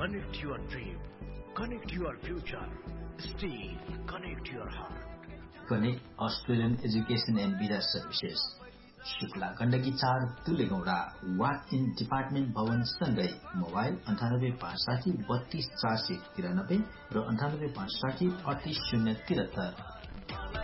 Connect your dream. Connect your future. Steel. Connect your heart. Connect Australian Education and Visa Services. Shukla Gandaki 4 तुलेगौडा walk in department भवन सँगै mobile 9856 32493 र 9856 38073